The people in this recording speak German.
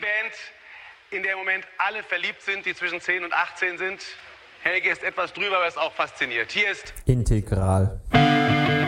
Band, in der im Moment alle verliebt sind, die zwischen 10 und 18 sind. Helge ist etwas drüber, aber ist auch fasziniert. Hier ist Integral.